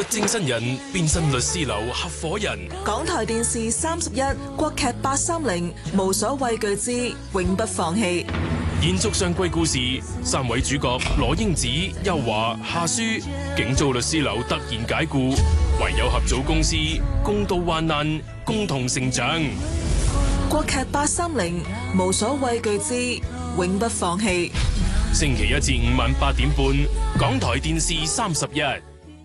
律政新人變身律師樓合伙人。 港台電視31國劇830無所畏懼之永不放棄。 延續上季故事，3位主角羅英子、邱華、夏舒，警造律師樓突然解雇，唯有合組公司，共度患難，共同成長。 國劇830無所畏懼之永不放棄。 星期一至五晚8點半，港台電視31。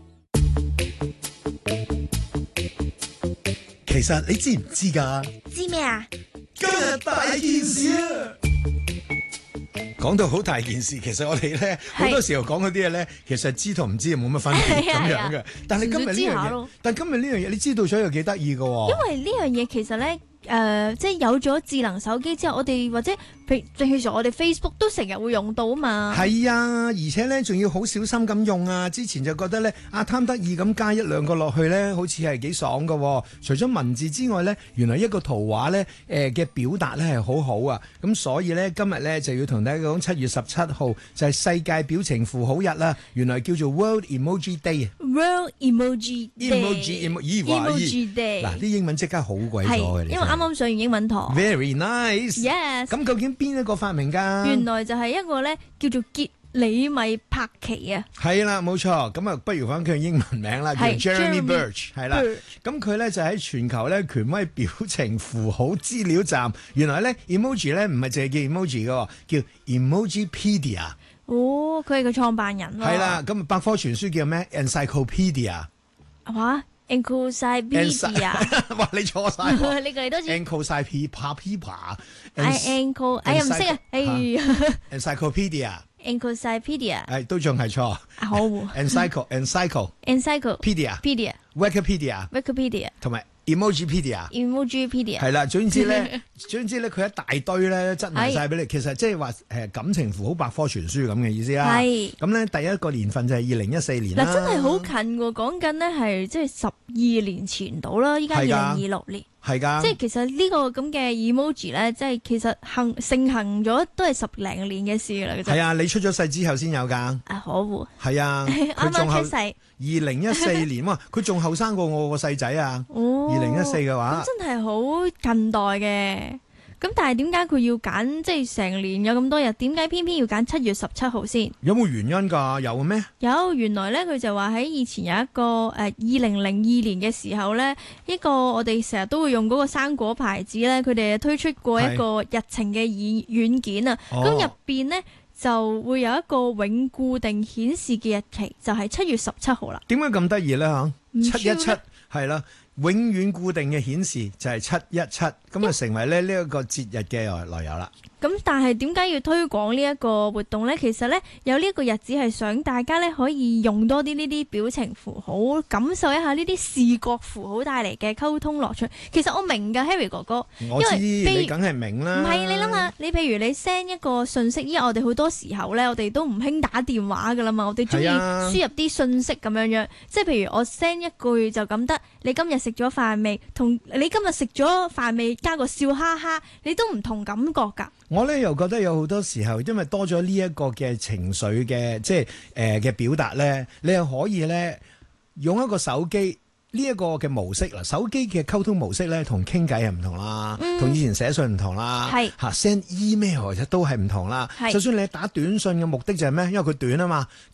其實你知唔知㗎？ 知咩啊？ 今日大件事啊！講到好大件事，其實我哋咧好多時候講嗰啲嘢咧，其實知同唔知冇乜分別咁樣嘅。但係今日呢樣嘢，你知道咗又幾得意㗎喎。 因為呢樣嘢其實咧，即係有咗智能手機之後，我哋或者譬如我哋 Facebook 都成日會用到啊嘛。 係啊，而且咧仲要好小心咁用啊！之前就覺得咧貪得意咁加1-2個落去咧，好似係幾爽㗎。除咗文字之外咧，原來一個圖畫咧嘅表達咧係好好啊！咁所以咧今日咧就要同大家講7月17號就係世界表情符號日啦。原來叫做 World Emoji Day。World Emoji Day。 嗱，啲英文即刻好鬼咗嘅， 因為啱啱上完英文堂。 Very nice。 Yes。 咁究竟邊一個發明㗎？ 原來就係一個咧叫做傑里米柏奇啊。 係啦，冇錯。咁啊，不如講佢英文名啦，叫 Jeremy Birch。係啦。咁佢咧就喺全球咧權威表情符號資料站。原來咧 emoji 咧唔係淨係叫 emoji 嘅，叫 Emojipedia。 哦，佢係個創辦人。 係啦，咁百科全書叫咩 Encyclopedia。 哇！Encyclopedia。 哇！你錯晒。 你句多次。 Encyclopedia。 哎呀唔識啊！哎呀。 Encyclopedia。 Encyclopedia。 都仲係錯。 好。 Encyclopedia。Wikipedia。同埋Emojipedia。係啦，總之咧，佢一大堆咧，質埋晒俾你。其實即係話感情符號百科全書咁嘅意思啦。係。咁咧，第一個年份就係2014年啦。 嗱，真係好近喎，講緊呢係即係12年前到啦，依家2026年。 係㗎。即係其實呢個咁嘅 emoji 咧，即係其實盛行咗都係10零年嘅事啦。 係啊，你出咗世之後先有㗎。 啊，可惡。 係啊。 啱啱出世。 2014年哇，佢仲後生過我個細仔啊。哦。2014嘅話。 咁真係好近代嘅。咁但係點解佢要揀即係成年有咁多日？點解偏偏要揀7月17號先？ 有冇原因㗎？有咩？ 有，原來咧佢就話喺以前有一個2002年嘅時候咧，一個我哋成日都會用嗰個生果牌子咧，佢哋推出過一個日程嘅軟件啊。咁入邊呢，就會有一個永固定顯示嘅日期，就係7月17號啦。 點解咁得意咧？嚇，717係啦。永遠固定嘅顯示就係717，咁啊成為咧呢一個節日嘅來由啦。 咁但係點解要推廣呢一個活動呢？其實呢，有呢一個日子係想大家呢可以用多啲呢啲表情符號，感受一下呢啲視覺符號帶嚟嘅溝通樂趣。其實我明㗎 Harry 哥哥， 我知你梗係明啦。 唔係，你諗下，你譬如你 send 一個信息，因為我哋好多時候呢，我哋都唔興打電話㗎啦嘛，我哋中意輸入啲信息咁樣樣。即係譬如我 send 一句就咁得，你今日食咗飯未？同你今日食咗飯未加個笑哈哈，你都唔同感覺㗎。 我咧又覺得有好多時候，因為多咗呢一個嘅情緒嘅即係嘅表達咧，你又可以咧用一個手機呢一個嘅模式啦。手機嘅溝通模式咧同傾偈係唔同啦，同以前寫信唔同啦，係嚇 send email 其實都係唔同啦。就算你打短信嘅目的就係咩？因為佢短啊嘛，